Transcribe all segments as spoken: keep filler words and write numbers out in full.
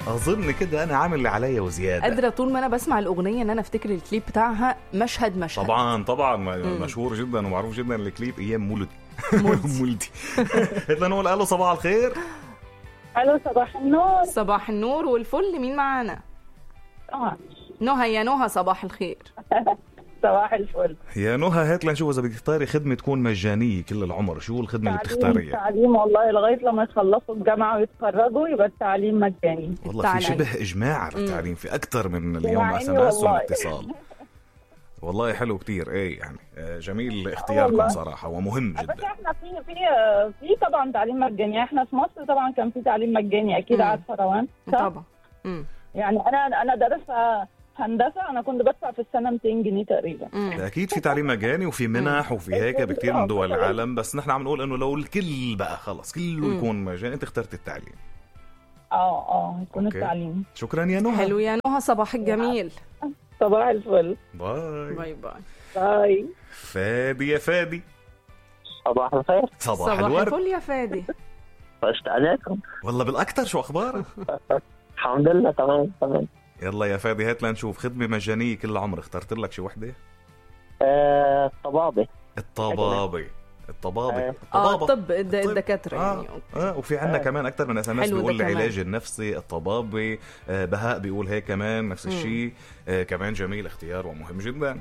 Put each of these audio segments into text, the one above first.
اظن كده انا عامل اللي عليا وزياده. قادره طول ما انا بسمع الاغنيه ان انا افتكر الكليب بتاعها مشهد مشهد. طبعا طبعا مشهور جدا ومعروف جدا الكليب ايام مولدي. مولدي. احنا نقول الو صباح الخير. الو صباح النور. صباح النور والفل. مين معانا؟ اه نهى. يا نهى صباح الخير. صباح الفل يا نهى. هات لنشوف اذا بدك تختاري خدمه تكون مجانيه كل العمر، شو الخدمه اللي بتختاريها؟ تعليم والله لغايه لما يخلصوا الجامعه ويتخرجوا يبقى التعليم مجاني. والله في شبه اجماع على التعليم في اكثر من اليوم اس ام اس والاتصال. والله حلو كتير. ايه يعني جميل اختياركم صراحه ومهم جدا. بس احنا في في في طبعا تعليم مجاني. احنا في مصر طبعا كان في تعليم مجاني اكيد. عارفه روان طبعا. مم. يعني انا انا درست هندسه، انا كنت بدفع في السنه مئتين جنيه تقريبا. اكيد في تعليم مجاني وفي منح وفي هيك بكتير من دول العالم، بس نحن عم نقول انه لو الكل بقى خلص كله يكون مجاني، انت اخترت التعليم. اه اه يكون التعليم. شكرا يا نهى. حلو يا نهى. صباحك جميل. صباح الفل. باي باي باي باي. فادي يا فادي. صباح الخير. صباح, صباح الورد. الفل يا فادي. فشت عليكم والله بالاكثر. شو اخبارك؟ الحمد لله تمام تمام. يلا يا فادي هات لنشوف خدمه مجانيه كل عمر، اخترت لك شي وحده؟ آه، الطبابه. الطبابه. الطبابه. اه طب الدكاتره آه. يعني. اه وفي عندنا آه. كمان اكثر من اس ام اس بيقول العلاج النفسي، الطبابه. آه بهاء بيقول هيك كمان نفس الشيء. آه كمان جميل اختيار ومهم جدا.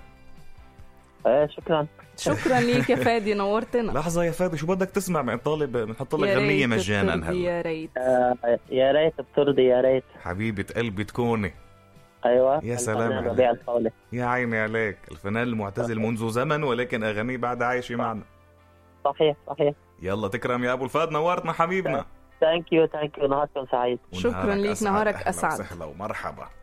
آه شكرا. شكرا ليك يا فادي نورتنا. لحظه يا فادي، شو بدك تسمع؟ من طالب بنحط لك غنيه مجانا هلا. يا ريت آه يا ريت بترضي. يا ريت حبيبه قلبي تكوني. ايوه يا سلام عليك. يا عيني عليك. الفنان المعتزل منذ زمن ولكن اغانيه بعد عايشه معنا. صحيح صحيح. يلا تكرم يا ابو الفاد، نورتنا حبيبنا. ثانك يو ثانك يو. نهاركم سعيد. شكرا ليك. نهارك اسعد. سهلا ومرحبا.